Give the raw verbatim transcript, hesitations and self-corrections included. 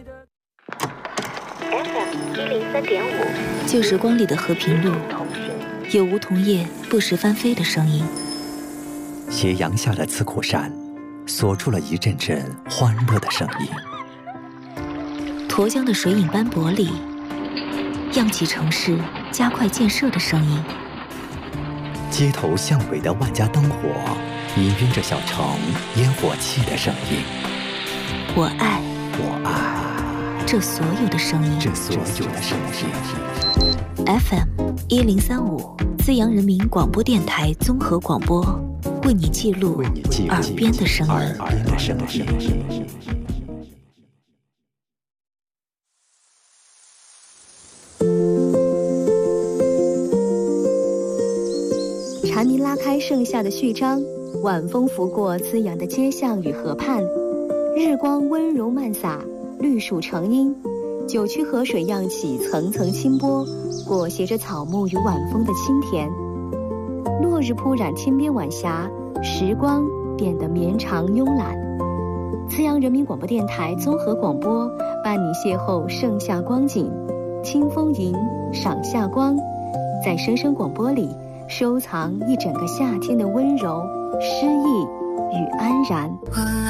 F M 一零三点五， 旧时光里的和平路，有梧桐叶不时翻飞的声音。 斜阳下的刺苦山，锁住了一阵阵欢乐的声音。 沱江的水影斑驳里，漾起城市加快建设的声音。 街头巷尾的万家灯火，氤氲着小城烟火气的声音。 我爱， 我爱这所有的声音， 这所有的声音。 F M 一零三五，资阳人民广播电台综合广播，为你记录耳边的声音。 耳边的声音。 蝉鸣拉开盛夏的序章，晚风拂过滋养的街巷与河畔，日光温柔漫洒，绿树成荫，九曲河水漾起层层清波，裹挟着草木与晚风的清甜。落日铺染天边晚霞，时光变得绵长慵懒。资阳人民广播电台综合广播伴你邂逅盛夏光景，清风吟，赏夏光，在声声广播里收藏一整个夏天的温柔、诗意与安然。